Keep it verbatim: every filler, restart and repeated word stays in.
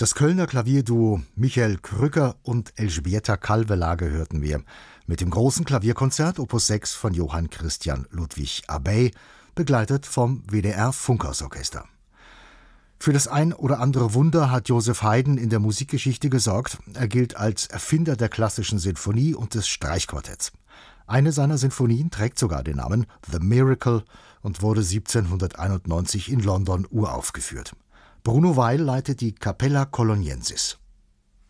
Das Kölner Klavierduo Michael Krücker und Elżbieta Kalvelage hörten wir mit dem großen Klavierkonzert Opus sechs von Johann Christian Ludwig Abey, begleitet vom W D R Funkhausorchester. Für das ein oder andere Wunder hat Joseph Haydn in der Musikgeschichte gesorgt. Er gilt als Erfinder der klassischen Sinfonie und des Streichquartetts. Eine seiner Sinfonien trägt sogar den Namen The Miracle und wurde siebzehnhunderteinundneunzig in London uraufgeführt. Bruno Weil leitet die Capella Coloniensis.